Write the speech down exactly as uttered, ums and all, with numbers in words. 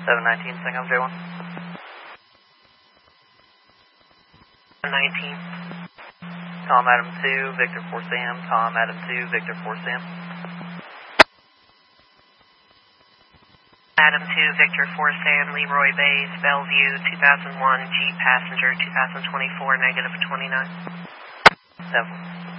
seven nineteen, Sangam J one. nineteen. Tom Adam two, Victor four Sam, Tom Adam two, Victor four Sam. Adam two, Victor four Sam, Leroy Bays, Bellevue, two thousand one, Jeep passenger, two thousand twenty-four, negative twenty-nine. seven.